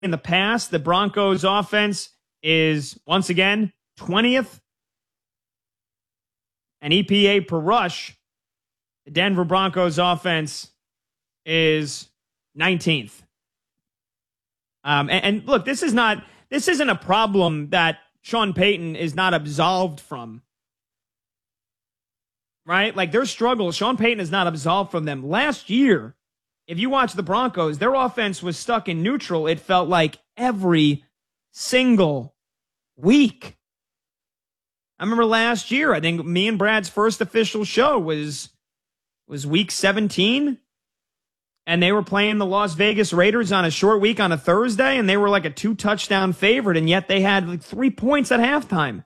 in the past. The Broncos offense is, once again, 20th. And EPA per rush, the Denver Broncos offense is 19th. And look, this isn't a problem that Sean Payton is not absolved from. Right? Like their struggles, Sean Payton is not absolved from them. Last year, if you watch the Broncos, their offense was stuck in neutral, it felt like every single week. I remember last year, I think me and Brad's first official show was week 17. And they were playing the Las Vegas Raiders on a short week on a Thursday, and they were like a 2-touchdown favorite, and yet they had like 3 points at halftime.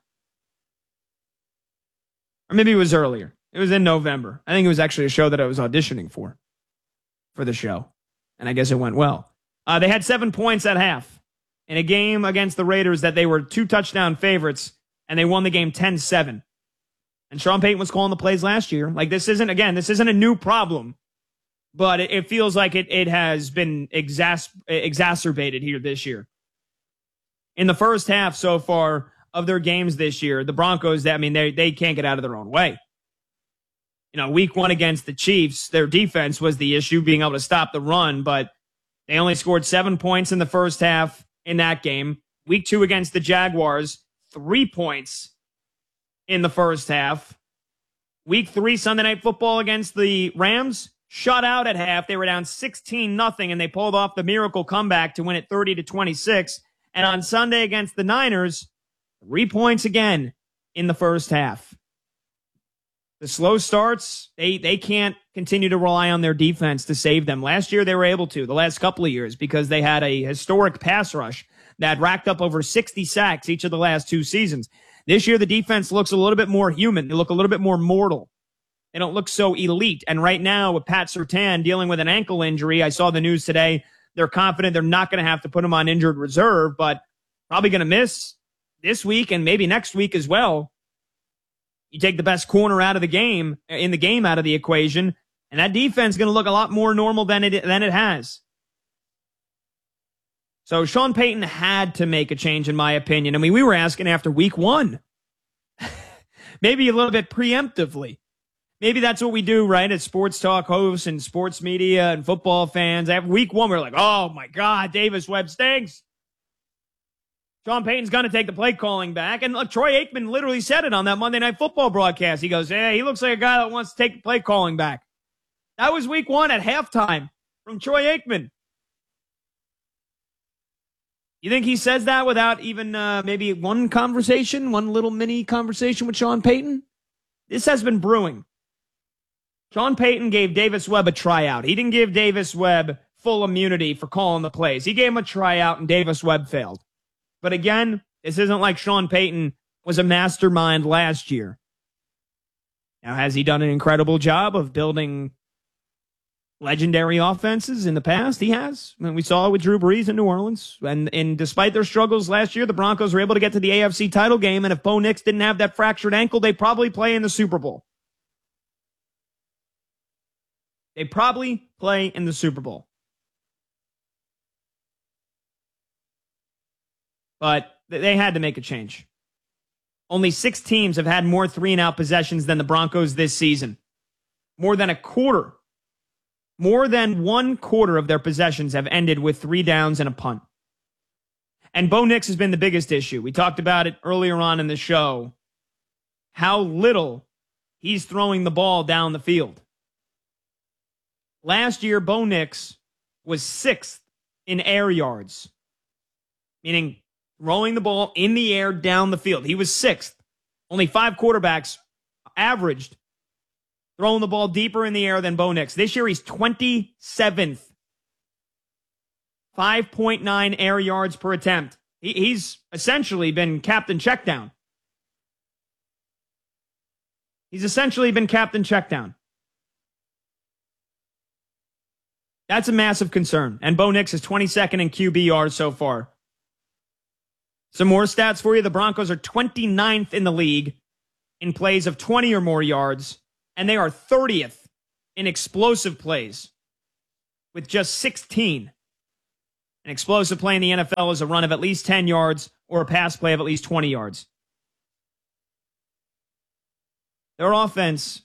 Or maybe it was earlier. It was in November. I think it was actually a show that I was auditioning for the show. And I guess it went well. They had 7 points at half in a game against the Raiders that they were 2-touchdown favorites, and they won the game 10-7. And Sean Payton was calling the plays last year. Like this isn't a new problem. But it feels like it has been exacerbated here this year. In the first half so far of their games this year, the Broncos, they can't get out of their own way. You know, week 1 against the Chiefs, their defense was the issue, being able to stop the run, but they only scored 7 points in the first half in that game. Week 2 against the Jaguars, 3 points in the first half. Week 3 Sunday Night Football against the Rams, shut out at half. They were down 16-0, and they pulled off the miracle comeback to win it 30-26. And on Sunday against the Niners, 3 points again in the first half. The slow starts, they can't continue to rely on their defense to save them. Last year, they were able to, the last couple of years, because they had a historic pass rush that racked up over 60 sacks each of the last 2 seasons. This year, the defense looks a little bit more human. They look a little bit more mortal. They don't look so elite. And right now, with Pat Surtain dealing with an ankle injury, I saw the news today, they're confident they're not going to have to put him on injured reserve, but probably going to miss this week and maybe next week as well. You take the best corner out of the game, out of the equation, and that defense is going to look a lot more normal than it has. So Sean Payton had to make a change, in my opinion. I mean, we were asking after week 1, maybe a little bit preemptively. Maybe that's what we do, right, as sports talk hosts and sports media and football fans. After week 1, we're like, oh, my God, Davis Webb stinks. Sean Payton's going to take the play calling back. And look, Troy Aikman literally said it on that Monday Night Football broadcast. He goes, he looks like a guy that wants to take the play calling back. That was week 1 at halftime from Troy Aikman. You think he says that without even maybe one little mini conversation with Sean Payton? This has been brewing. Sean Payton gave Davis Webb a tryout. He didn't give Davis Webb full immunity for calling the plays. He gave him a tryout, and Davis Webb failed. But again, this isn't like Sean Payton was a mastermind last year. Now, has he done an incredible job of building legendary offenses in the past? He has. I mean, we saw it with Drew Brees in New Orleans. And despite their struggles last year, the Broncos were able to get to the AFC title game. And if Bo Nix didn't have that fractured ankle, they'd probably play in the Super Bowl. They probably play in the Super Bowl. But they had to make a change. Only 6 teams have had more 3-and-out possessions than the Broncos this season. More than 1/4 of their possessions have ended with 3 downs and a punt. And Bo Nix has been the biggest issue. We talked about it earlier on in the show, how little he's throwing the ball down the field. Last year, Bo Nix was 6th in air yards, meaning throwing the ball in the air down the field. He was 6th. Only 5 quarterbacks averaged throwing the ball deeper in the air than Bo Nix. This year, he's 27th. 5.9 air yards per attempt. He's essentially been Captain Checkdown. That's a massive concern. And Bo Nix is 22nd in QBR so far. Some more stats for you. The Broncos are 29th in the league in plays of 20 or more yards, and they are 30th in explosive plays with just 16. An explosive play in the NFL is a run of at least 10 yards or a pass play of at least 20 yards. Their offense,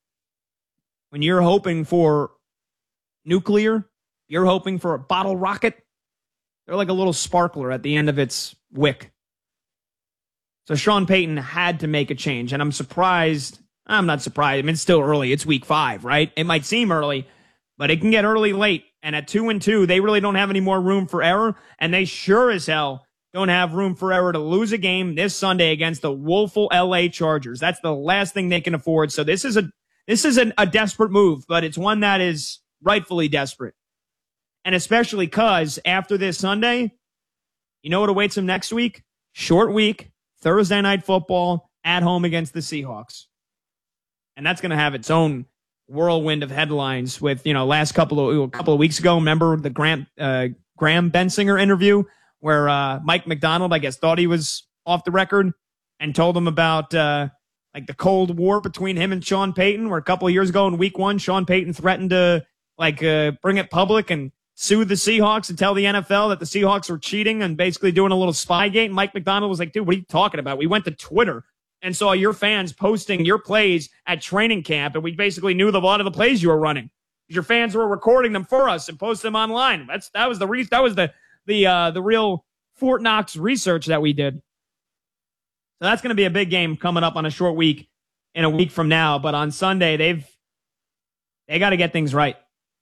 when you're hoping for nuclear, you're hoping for a bottle rocket, they're like a little sparkler at the end of its wick. So Sean Payton had to make a change, and I'm surprised. I'm not surprised. I mean, it's still early. It's week 5, right? It might seem early, but it can get early late. And at 2-2, they really don't have any more room for error, and they sure as hell don't have room for error to lose a game this Sunday against the woeful LA Chargers. That's the last thing they can afford. So this is a desperate move, but it's one that is rightfully desperate. And especially because after this Sunday, you know what awaits them next week? Short week, Thursday night football at home against the Seahawks. And that's going to have its own whirlwind of headlines with, a couple of weeks ago, remember the Graham Bensinger interview where Mike McDonald, I guess, thought he was off the record and told him about the Cold War between him and Sean Payton, where a couple of years ago in week 1, Sean Payton threatened to bring it public and sue the Seahawks and tell the NFL that the Seahawks were cheating and basically doing a little Spygate. And Mike McDonald was like, dude, what are you talking about? We went to Twitter and saw your fans posting your plays at training camp, and we basically knew a lot of the plays you were running. Your fans were recording them for us and posting them online. That was the real Fort Knox research that we did. So that's going to be a big game coming up on a short week in a week from now. But on Sunday, they got to get things right.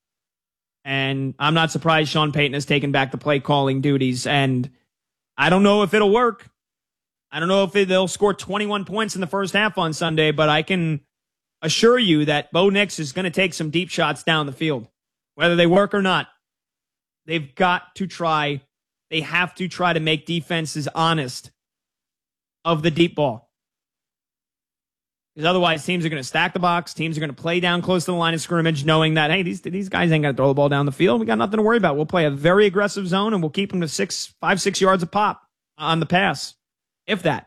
And I'm not surprised Sean Payton has taken back the play calling duties. And I don't know if it'll work. I don't know if they'll score 21 points in the first half on Sunday, but I can assure you that Bo Nix is going to take some deep shots down the field. Whether they work or not, they've got to try. They have to try to make defenses honest of the deep ball. Because otherwise, teams are going to stack the box. Teams are going to play down close to the line of scrimmage, knowing that, hey, these guys ain't going to throw the ball down the field. We got nothing to worry about. We'll play a very aggressive zone, and we'll keep them to 5-6 yards a pop on the pass, if that.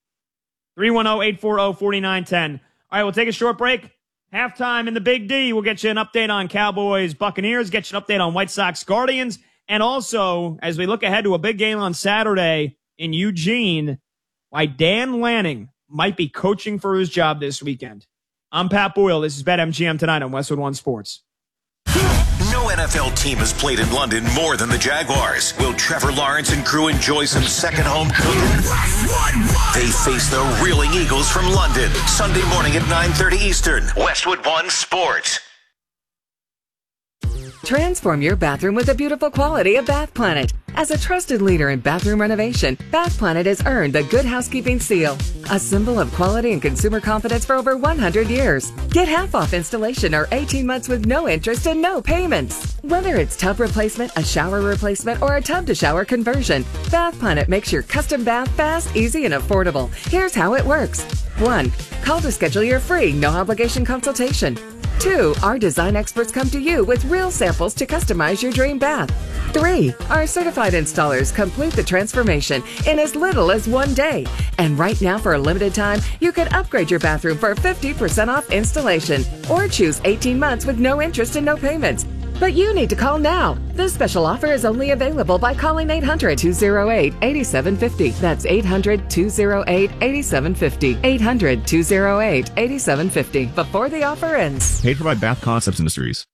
310-840-4910. All right, we'll take a short break. Halftime in the Big D. We'll get you an update on Cowboys, Buccaneers, get you an update on White Sox, Guardians, and also, as we look ahead to a big game on Saturday in Eugene, why Dan Lanning might be coaching for his job this weekend. I'm Pat Boyle. This is BetMGM tonight on Westwood One Sports. No NFL team has played in London more than the Jaguars. Will Trevor Lawrence and crew enjoy some second home cooking? They face the Reeling Eagles from London, Sunday morning at 9:30 Eastern. Westwood One Sports. Transform your bathroom with the beautiful quality of Bath Planet. As a trusted leader in bathroom renovation, Bath Planet has earned the Good Housekeeping Seal, a symbol of quality and consumer confidence for over 100 years. Get half off installation or 18 months with no interest and no payments. Whether it's tub replacement, a shower replacement, or a tub-to-shower conversion, Bath Planet makes your custom bath fast, easy, and affordable. Here's how it works. 1. Call to schedule your free, no-obligation consultation. 2. Our design experts come to you with real samples to customize your dream bath. 3. Our certified installers complete the transformation in as little as 1 day. And right now, for a limited time, you can upgrade your bathroom for 50% off installation or choose 18 months with no interest and no payments. But you need to call now. This special offer is only available by calling 800-208-8750. That's 800-208-8750. 800-208-8750. Before the offer ends. Paid for by Bath Concepts Industries.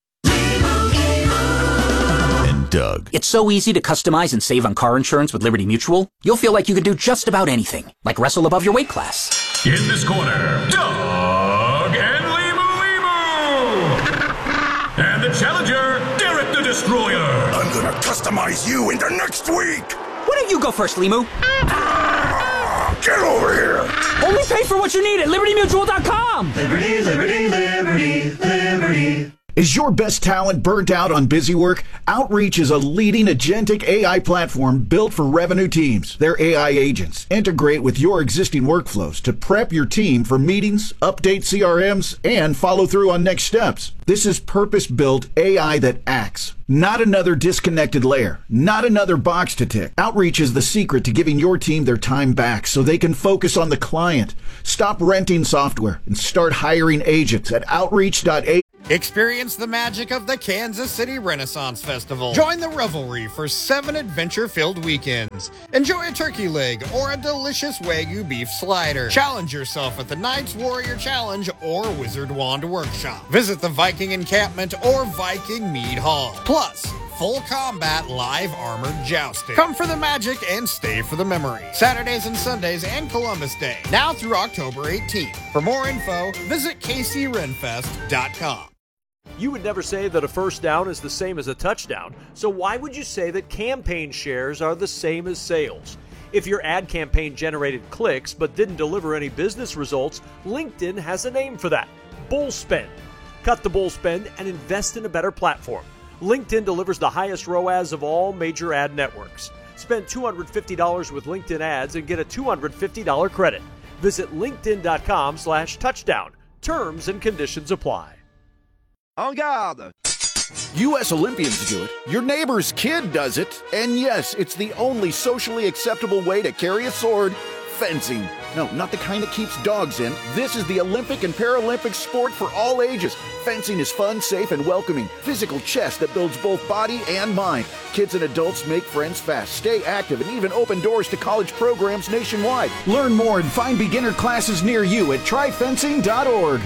And Doug. It's so easy to customize and save on car insurance with Liberty Mutual. You'll feel like you can do just about anything, like wrestle above your weight class. In this corner, Doug and Limu. And the challenger, Derek the Destroyer. I'm gonna customize you into next week. Why don't you go first, Limu? Get over here. Only pay for what you need at LibertyMutual.com. Liberty, liberty, liberty, liberty. Is your best talent burnt out on busy work? Outreach is a leading agentic AI platform built for revenue teams. Their AI agents integrate with your existing workflows to prep your team for meetings, update CRMs, and follow through on next steps. This is purpose-built AI that acts. Not another disconnected layer. Not another box to tick. Outreach is the secret to giving your team their time back so they can focus on the client. Stop renting software and start hiring agents at outreach.ai. Experience the magic of the Kansas City Renaissance Festival. Join the revelry for 7 adventure-filled weekends. Enjoy a turkey leg or a delicious Wagyu beef slider. Challenge yourself at the Knights Warrior Challenge or Wizard Wand Workshop. Visit the Viking Encampment or Viking Mead Hall. Plus, full combat live armored jousting. Come for the magic and stay for the memory. Saturdays and Sundays and Columbus Day. Now through October 18th. For more info, visit kcrenfest.com. You would never say that a first down is the same as a touchdown, so why would you say that campaign shares are the same as sales? If your ad campaign generated clicks but didn't deliver any business results, LinkedIn has a name for that: bull spend. Cut the bull spend and invest in a better platform. LinkedIn delivers the highest ROAS of all major ad networks. Spend $250 with LinkedIn ads and get a $250 credit. Visit linkedin.com/touchdown. Terms and conditions apply. En garde! U.S. Olympians do it. Your neighbor's kid does it. And yes, it's the only socially acceptable way to carry a sword: fencing. No, not the kind that keeps dogs in. This is the Olympic and Paralympic sport for all ages. Fencing is fun, safe, and welcoming. Physical chess that builds both body and mind. Kids and adults make friends fast, stay active, and even open doors to college programs nationwide. Learn more and find beginner classes near you at tryfencing.org.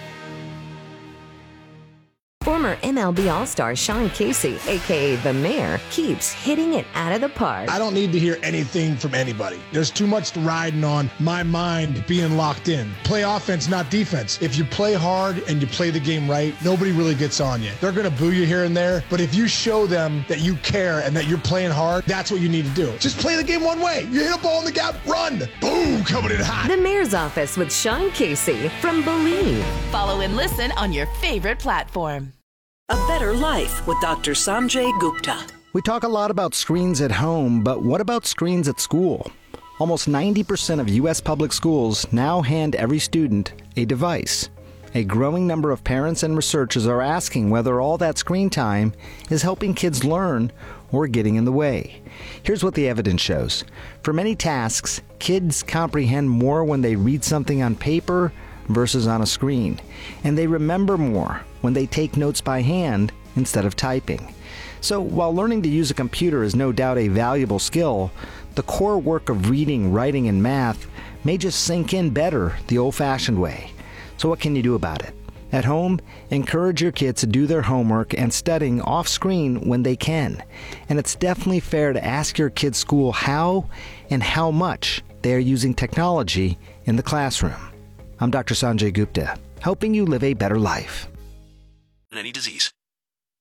Former MLB All-Star Sean Casey, a.k.a. The Mayor, keeps hitting it out of the park. I don't need to hear anything from anybody. There's too much riding on my mind being locked in. Play offense, not defense. If you play hard and you play the game right, nobody really gets on you. They're going to boo you here and there, but if you show them that you care and that you're playing hard, that's what you need to do. Just play the game one way. You hit a ball in the gap, run. Boom, coming in hot. The Mayor's Office with Sean Casey from Believe. Follow and listen on your favorite platform. A Better Life with Dr. Sanjay Gupta. We talk a lot about screens at home, but what about screens at school? Almost 90% of U.S. public schools now hand every student a device. A growing number of parents and researchers are asking whether all that screen time is helping kids learn or getting in the way. Here's what the evidence shows. For many tasks, kids comprehend more when they read something on paper versus on a screen, and they remember more when they take notes by hand instead of typing. So while learning to use a computer is no doubt a valuable skill, the core work of reading, writing, and math may just sink in better the old-fashioned way. So what can you do about it? At home, encourage your kids to do their homework and studying off-screen when they can. And it's definitely fair to ask your kids' school how and how much they are using technology in the classroom. I'm Dr. Sanjay Gupta, helping you live a better life. Any disease.